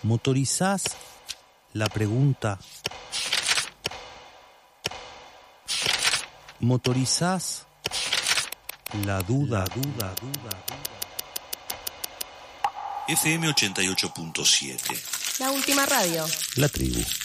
Motorizás la pregunta. Motorizás la duda. FM 88.7. La última radio. La tribu.